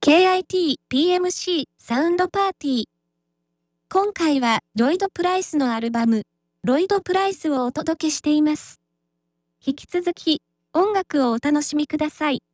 KIT PMC サウンドパーティー。今回はロイド・プライスのアルバム、ロイド・プライスをお届けしています。引き続き音楽をお楽しみください。